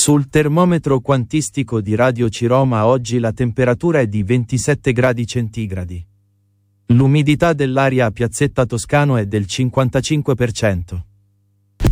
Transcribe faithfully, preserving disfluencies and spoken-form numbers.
Sul termometro quantistico di Radio Ciroma oggi la temperatura è di ventisette gradi centigradi. L'umidità dell'aria a Piazzetta Toscano è del cinquantacinque per cento.